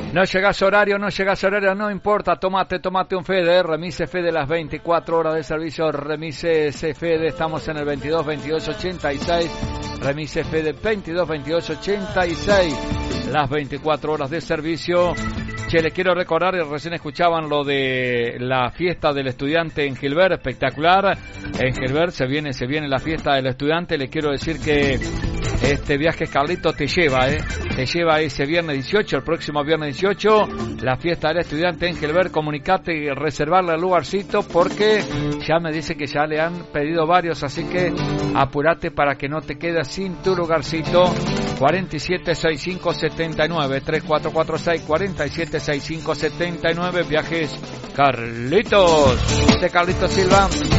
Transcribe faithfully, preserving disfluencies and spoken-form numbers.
No llegas horario, no llegas horario, no importa, tomate, tomate un Fede, Remise Fede las veinticuatro horas de servicio, Remise Fede, estamos en el veintidós veintidós ochenta y seis, Remise Fede veintidós veintidós ochenta y seis, las veinticuatro horas de servicio. Che, les quiero recordar, recién escuchaban lo de la fiesta del estudiante en Gilbert, espectacular. En Gilbert se viene, se viene la fiesta del estudiante. Les quiero decir que este Viajes Carlitos te lleva, eh, te lleva ese viernes dieciocho, el próximo viernes dieciocho, la fiesta del estudiante en Gilbert. Comunicate y reservarle el lugarcito porque ya me dice que ya le han pedido varios, así que apúrate para que no te quedes sin tu lugarcito. cuatro siete seis cinco siete nueve, tres cuatro cuatro seis, cuatro siete seis cinco siete nueve, Viajes Carlitos, de Carlitos Silva.